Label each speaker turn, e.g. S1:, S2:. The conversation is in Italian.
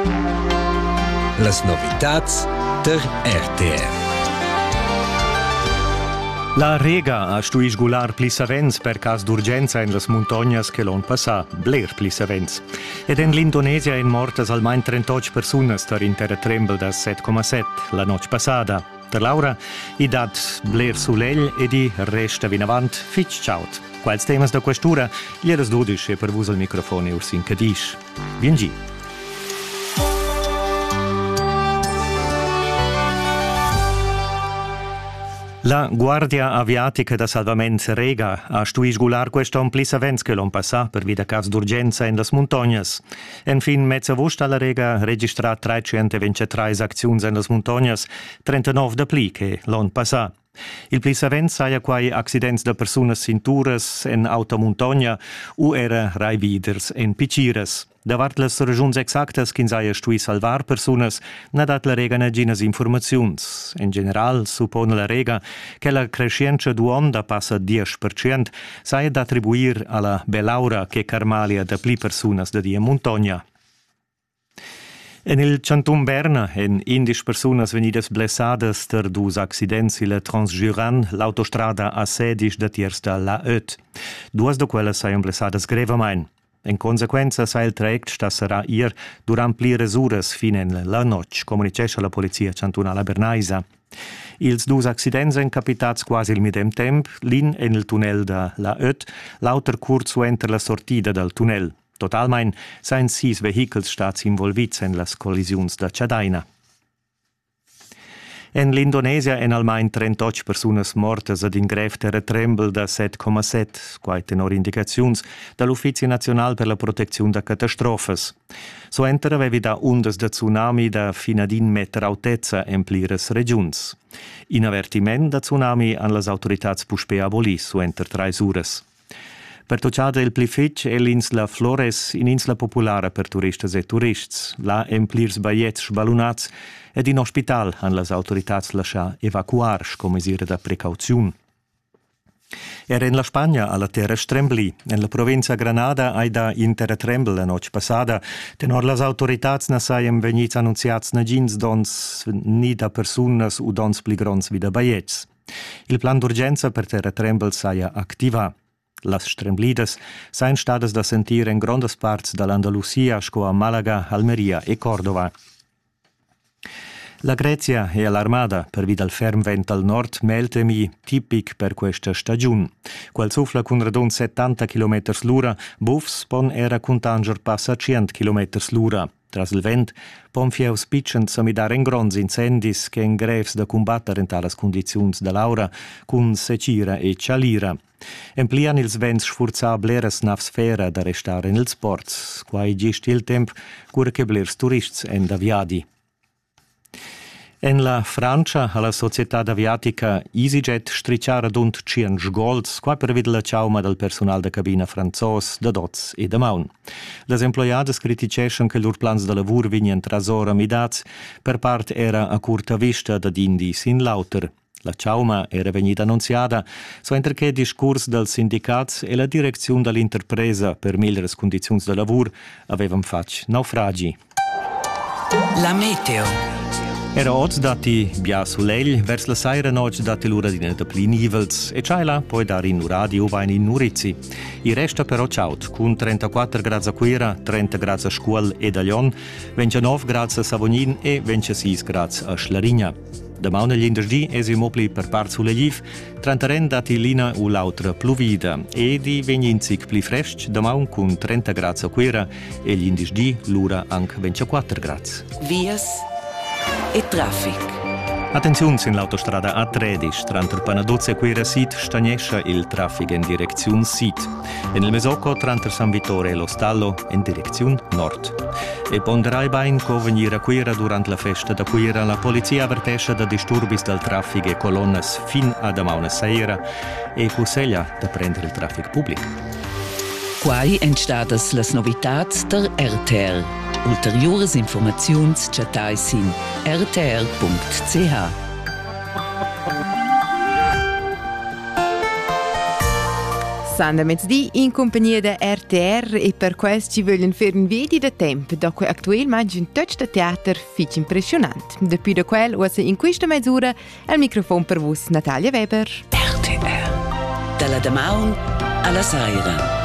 S1: Las novitats der RTR.
S2: La Rega ha stuis gular plisavents per cas d'urgenza in las montagnas che l'on passà, bler plisavents. Ed en l'Indonesia en mortas almain 38 personas ter in terratrembel da 7,7 la noc passada. Der Laura i dat bler sulell ed i resta vinavant fitch ciaut. Quals temas da questura, glieras 12 e per vus al microfone Ursin Cadisch. Viengi. La Guardia Aviatica da Salvaments Rega ha stuis gular questo plisavents che l'on passà per vida cas d'urgenza in las montagnas. En fin mezza vosta la Rega registrat 323 acziuns in las montagnas, 39 da pli che l'on passà. Il plisavents saia quai accidents de personas cinturas en automontagna u era rai viders en picires. Davart las ragiuns exactas quin saia stui salvar personas, n'ha dat la Rega neginas informaziuns. En general, suppone la Rega che la crescenza d'uonda passa 10%, saia d'attribuir alla belaura che carmalia da pli personas da dia montagna. En il Canton Berna, en 11 personas venidas blessadas ter dus accidents ila Transjuran, l'autostrada A16 da tiers da l'A8. Duas de quellas saian blessadas grevamain. En consequenza, sa il traject stasserà ir durant plires uras fin en la noc, comunicesce la polizia cantonala bernaisa. Ils dus accidents en capitats quasi il midem temp, l'in en il tunnel da l'A8, l'auter curzo enter la sortida del tunnel. Totalmein sain 6 vehicles stats involvits en las collisiuns da Chadaina. En l'Indonesia en almain 38 personas mortas ad in grev terratrembel da 7,7, quai tenor indicaziuns dall'Uffizio Nazional per la Protezione da Catastrofes. So enter avevi da ondas da tsunami da fina ad 1 meter altezza en plires regions. In avertiment da tsunami an las autoritats puspe abolis, so enter 3 uras. Per tocciada il pli fitch è l'insla Flores, in insla popolare per turistas e turists. La emplirs baiets sbalunats ed in ospital han las autoritats lascià evacuar come misura da precauziun. Era in la Spagna alla terra strembli. En la provincia Granada ai da in terratrembel la noc passada, tenor las autoritats na saiam venits annunziats na gins dons ni da personas u dons pli grons vida baiets. Il plan d'urgenza per terratrembel saia activa. Las stremblidas sain stadas da sentir en grandes parts dall'Andalusia, sco a Malaga, Almeria e Cordova. La Grecia è allarmata per via del ferm vent al nord, meltemi tipic per questa stagione. Quel suffla con radon 70 km l'ora, buffs pon era con tanger passa 100 km l'ora. Tras il vent, pon fieu spicciant samidar en grons incendis che en grevs da combattere in talas condiziuns da laura, con secira e cialira. Emplian ils vents sfurzà bleras navsfera da restare in ils ports, quai gist il temp cura che blers turists en d'aviadi. En la Francia, alla società aviatica EasyJet stricciara dunt cien sgolds, qua per vid la ciauma del personal da cabina franzos, da dots e da maun. Las emploiades criticescen che lur plans de lavur vinien trasora midats, per part era a curta vista da dindi sin lauter. La ciauma era vegnida annunziada, so enter che discurs del sindicats e la direzione dell'interpresa per miglioras condiziuns de lavur avevan fatg naufragi.
S3: La meteo.
S2: Era oggi dati bia sulell, vers la saira noc dati l'uradina da pli nivels, e ciaila poi dar in radio vain in Nurizzi. I resta però ciaut, con 34 gradi a Quera, 30 gradi a Scuol e a Lion, 29 gradi a Savognin e 26 gradi a Schlarigna. Demà negli indesdì esi mobili per part sulle giv, 30 dati lina u l'autra pluvida, e di veninzic pli fresc, demà con 30 gradi a Quera, e gli indesdì l'ura anche 24 gradi.
S3: Vias e traffic.
S2: Attenzione in l'autostrada A13, tra Panaduzzi e Quera Sit, stagnesce il traffico in direzione Sit. E nel Mesocco, tra San Vittore e lo Stallo, in direzione Nord. E Ponderaibain, co venire a Quera durante la festa da Quera, la polizia avvertisce da disturbis del traffico e colonnes fin a domani sera e consiglia da prendere il traffico pubblico.
S3: Quai entstadas las novitats der RTR. Ulteriores informaziuns chatai sin rtr.ch.
S4: Sanda mezzdi in compagnia da RTR e per questo ci vogliono fare un vedi da tempo, da cui attualmente un touch da teatro fic impressionante. Dopo da quel, usa in questa mezz'ora al microfono per voi Natalia Weber.
S3: RTR. Dalla Damaun alla Saira.